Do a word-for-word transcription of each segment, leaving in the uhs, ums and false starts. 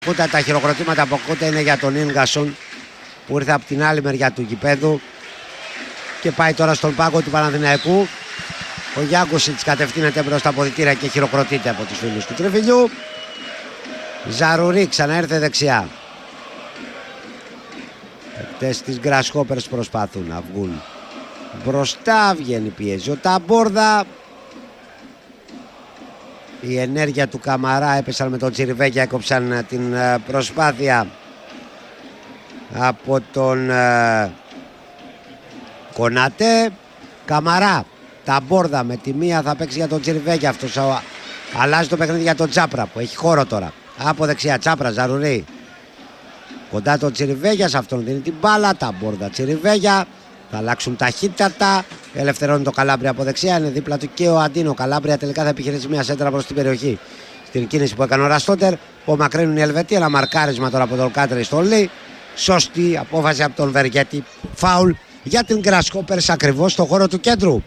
Ούτε τα χειροκροτήματα που ακούτε είναι για τον Ίνγκασον που ήρθε από την άλλη μεριά του γηπέδου και πάει τώρα στον πάγκο του Παναθηναϊκού. Ο Γιάνκουσιτς κατευθύνεται μπρος στα αποδυτήρια και χειροκροτείται από τους φίλους του Τριφυλιού. Ζαρουρί ξαναέρθε δεξιά. Αυτές τις Grasshoppers προσπαθούν να βγουν μπροστά, βγαίνει πιέζει ο Ταμπόρδα. Η ενέργεια του Καμαρά έπεσαν με τον Τσιριβέγια, έκοψαν την προσπάθεια από τον ε, Κονατέ. Καμαρά, Ταμπόρδα με τη μία θα παίξει για τον Τσιριβέγια. Αυτός α, αλλάζει το παιχνίδι για τον Τσάπρα που έχει χώρο τώρα. Από δεξιά Τσάπρα, Ζαρουρί. Κοντά τον Τσιριβέγια, σε αυτόν δίνει την μπάλα. Ταμπόρδα, Τσιριβέγια. Θα αλλάξουν ταχύτατα. Ελευθερώνει το Καλάμπρια από δεξιά. Είναι δίπλα του και ο Αντίνο. Καλάμπρια τελικά θα επιχειρήσει μια σέντρα προς την περιοχή. Στην κίνηση που έκανε ο Ραστότερ. Ο Μακρύνουν οι Ελβετοί. Ένα μαρκάρισμα τώρα από τον Κάτρι στο Λί. Σωστή απόφαση από τον Βεργέτη. Φάουλ για την Grasshoppers ακριβώς στο χώρο του κέντρου.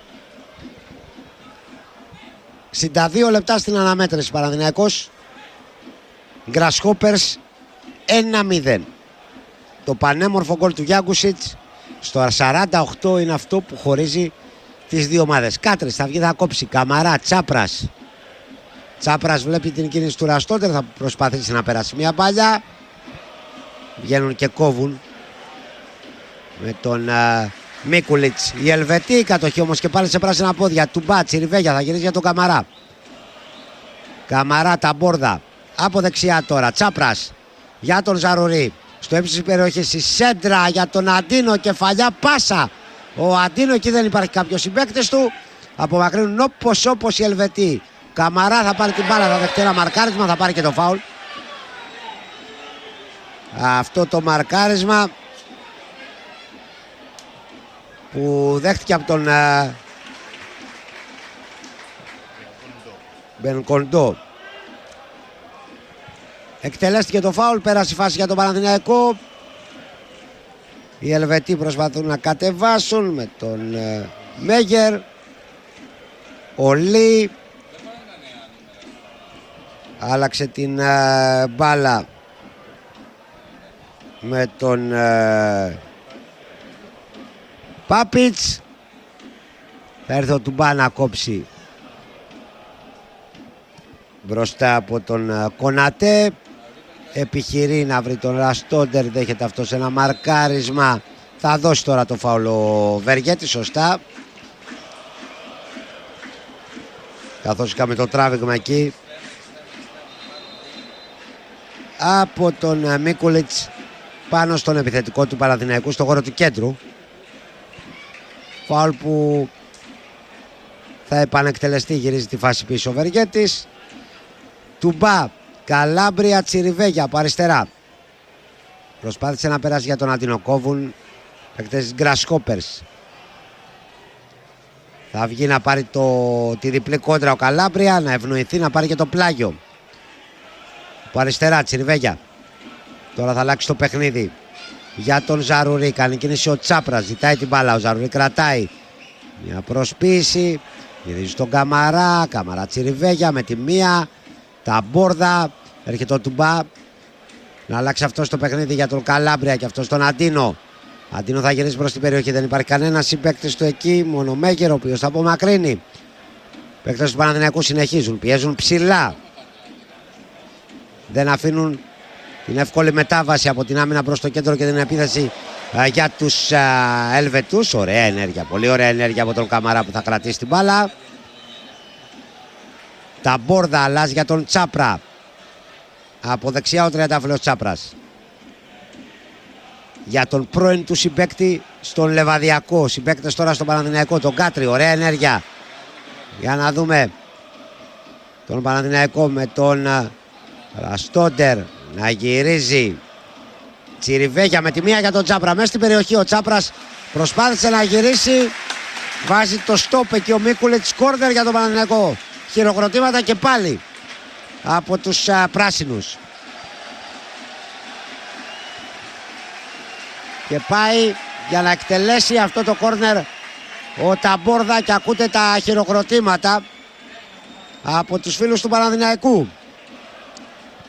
εξήντα δύο λεπτά στην αναμέτρηση. Παναθηναϊκός Grasshoppers ένα μηδέν. Το πανέμορφο γκολ του Γιάνκουσιτς στο σαράντα οκτώ είναι αυτό που χωρίζει τις δύο ομάδες. Κάτρις θα βγει, θα κόψει. Καμαρά, Τσάπρας. Τσάπρας βλέπει την κίνηση του Ραστότερ, θα προσπαθήσει να περάσει μια παλιά. Βγαίνουν και κόβουν με τον uh, Μίκουλιτς. Η Ελβετή η κατοχή όμως και πάλι σε πράσινα πόδια. Τουμπά, Τσιριβέγια, θα γυρίσει για τον Καμαρά. Καμαρά, Ταμπόρδα. Από δεξιά τώρα, Τσάπρας για τον Ζαρουρί. Στο ύψος της περιοχής η σέντρα για τον Αντίνο, κεφαλιά πάσα. Ο Αντίνο, εκεί δεν υπάρχει κάποιος συμπαίκτης του. Απομακρύνουν όπως όπως οι Ελβετοί. Καμαρά θα πάρει την μπάλα, θα δεχτεί ένα μαρκάρισμα, θα πάρει και το φάουλ. Αυτό το μαρκάρισμα που δέχτηκε από τον uh, Μπενκοντό. Εκτελέστηκε το φάουλ, πέρασε η φάση για τον Παναθηναϊκό. Οι Ελβετοί προσπαθούν να κατεβάσουν με τον uh, Μέγερ. Ο Λί άλλαξε την uh, μπάλα με τον uh, Πάπιτς. Θα έρθει ο Τουμπά να κόψει μπροστά από τον uh, Κονατέ. Επιχειρεί να βρει τον Ραστόντερ, δέχεται αυτός ένα μαρκάρισμα. Θα δώσει τώρα το φάουλ ο Βεργέτη, σωστά. Καθώς είχαμε το τράβηγμα εκεί από τον Μίκουλιτς πάνω στον επιθετικό του Παναθηναϊκού στο χώρο του κέντρου. Φάουλ που θα επανεκτελεστεί, γυρίζει τη φάση πίσω ο Βεργέτης. Τουμπά, Καλάμπρια, Τσιριβέγια από αριστερά. Προσπάθησε να περάσει για τον Αντινοκόβουν. Παίκτες Grasshoppers. Θα βγει να πάρει το, τη διπλή κόντρα ο Καλάμπρια, να ευνοηθεί να πάρει και το πλάγιο. Από αριστερά Τσιριβέγια. Τώρα θα αλλάξει το παιχνίδι για τον Ζαρουρί. Κάνει κίνηση ο Τσάπρας, ζητάει την μπάλα. Ο Ζαρουρί κρατάει μια προσποίηση. Γυρίζει στον Καμαρά. Καμαρά, Τσιριβέγια με τη μία. Ταμπόρδα. Έρχεται ο Τουμπά να αλλάξει αυτό το παιχνίδι για τον Καλάμπρια και αυτό τον Αντίνο. Αντίνο θα γυρίσει προς την περιοχή. Δεν υπάρχει κανένα συμπαίκτης του εκεί. Μόνο Μέγερ ο οποίος θα απομακρύνει. Παίκτες του Παναθηναϊκού συνεχίζουν. Πιέζουν ψηλά. Δεν αφήνουν την εύκολη μετάβαση από την άμυνα προς το κέντρο και την επίθεση α, για τους α, Ελβετούς. Ωραία ενέργεια. Πολύ ωραία ενέργεια από τον Καμαρά που θα κρατήσει την μπάλα. Ταμπόρδα αλλάζει για τον Τσάπρα. Από δεξιά ο τριαντάφυλλος Τσάπρας. Για τον πρώην του συμπαίκτη στον Λεβαδιακό. Συμπαίκτες τώρα στον Παναθηναϊκό. Τον Κάτρι. Ωραία ενέργεια. Για να δούμε τον Παναθηναϊκό με τον Ραστόντερ να γυρίζει. Τσιριβέγια με τη μία για τον Τσάπρα. Μέσα στην περιοχή ο Τσάπρας προσπάθησε να γυρίσει. Βάζει το στόπ εκεί ο Μίκουλιτς. Κόρνερ για τον Παναθηναϊκό. Χειροκροτήματα και πάλι από τους α, πράσινους. Και πάει για να εκτελέσει αυτό το κόρνερ ο Ταμπόρδα και ακούτε τα χειροκροτήματα από τους φίλους του Παναθηναϊκού.